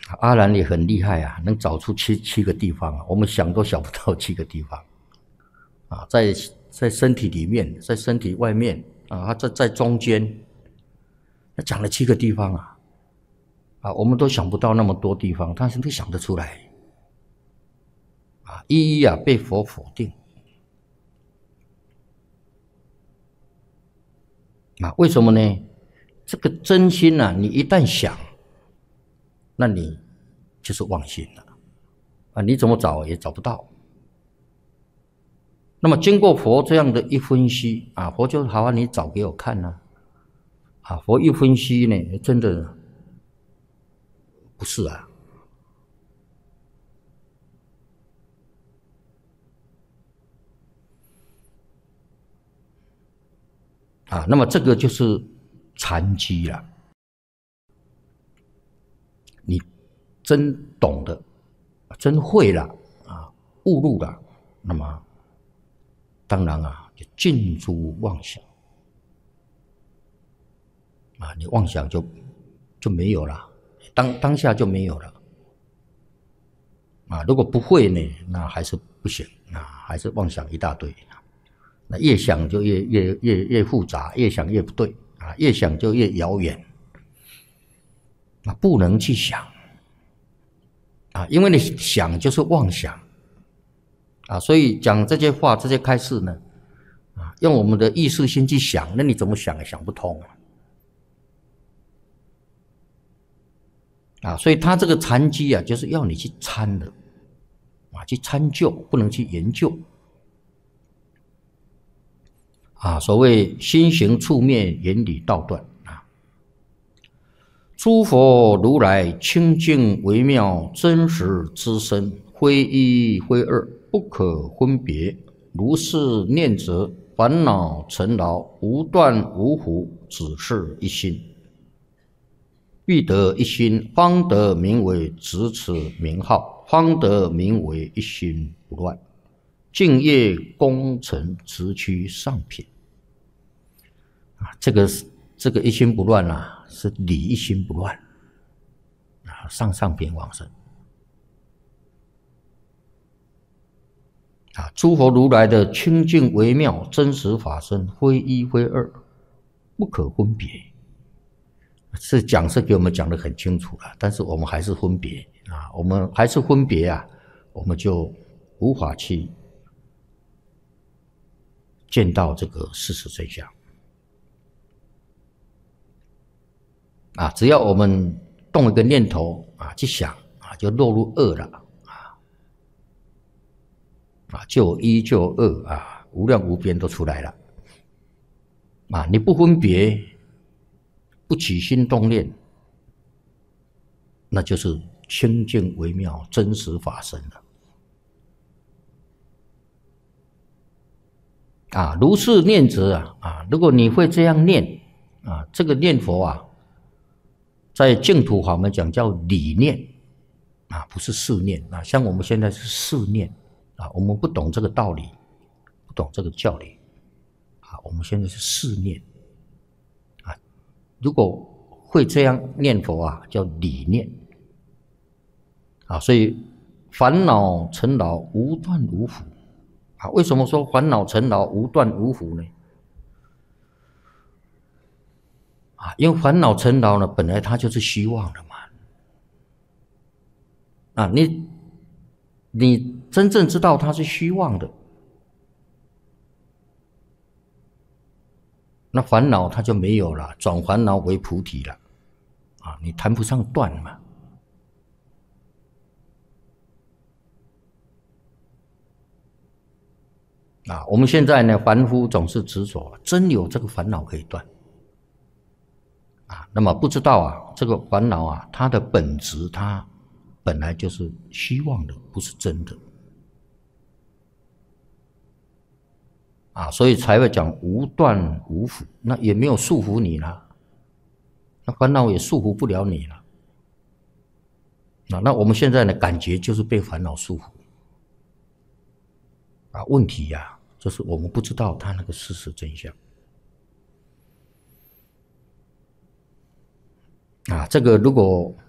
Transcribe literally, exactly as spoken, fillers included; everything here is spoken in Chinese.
阿难也很厉害啊，能找出七七个地方啊，我们想都想不到七个地方啊，在在身体里面，在身体外面啊，他在在中间，他讲了七个地方啊，啊，我们都想不到那么多地方，他是都想得出来啊，一一啊被佛否定啊，为什么呢？这个真心啊，你一旦想，那你就是妄心了啊！你怎么找也找不到。那么经过佛这样的一分析啊，佛就好啊，你找给我看呢啊！佛一分析呢，真的不是啊啊！那么这个就是禅机了。你真懂得，真会了啊，悟入了，那么当然啊，就尽诸妄想啊，你妄想就就没有了，当当下就没有了啊。如果不会呢，那还是不行啊，还是妄想一大堆。那越想就越越越越复杂，越想越不对啊，越想就越遥远啊，不能去想啊，因为你想就是妄想啊，所以讲这些话、这些开示呢，啊，用我们的意识心去想，那你怎么想也想不通啊。啊，所以他这个禅机啊，就是要你去参的啊，去参究，不能去研究啊。所谓心行处灭，原理道断啊。诸佛如来清净微妙真实之身，非一非二，不可分别。如是念则，烦恼尘劳无断无伏，只是一心。欲得一心，方得名为执持名号，方得名为一心不乱。净业功成直趋上品啊，这个这个一心不乱啊，是理一心不乱啊，上上品往生啊。诸佛如来的清净微妙真实法身，非一非二，不可分别。是讲是给我们讲得很清楚了，但是我们还是分别啊，我们还是分别啊，我们就无法去见到这个事实真相啊。只要我们动一个念头啊，去想啊，就落入恶了啊啊，就有一就有二啊，无量无边都出来了啊。你不分别，不起心动念，那就是清净微妙真实法身了啊。如是念则啊啊，如果你会这样念啊，这个念佛啊，在净土法门讲叫理念啊，不是事念啊。像我们现在是事念啊，我们不懂这个道理，不懂这个教理啊，我们现在是事念啊。如果会这样念佛啊，叫理念啊。所以烦恼尘劳无断无伏啊。为什么说烦恼尘劳无断无伏呢？啊，因为烦恼尘劳呢，本来它就是虚妄的嘛。啊，你你真正知道它是虚妄的，那烦恼它就没有了，转烦恼为菩提了啊，你谈不上断嘛。啊，我们现在呢，凡夫总是执着，真有这个烦恼可以断啊。那么不知道啊，这个烦恼啊，它的本质，它本来就是虚妄的，不是真的啊，所以才会讲无断无缚，那也没有束缚你了，那烦恼也束缚不了你了啊。那我们现在呢，感觉就是被烦恼束缚啊。问题呀、啊，就是我们不知道它那个事实真相啊。这个如果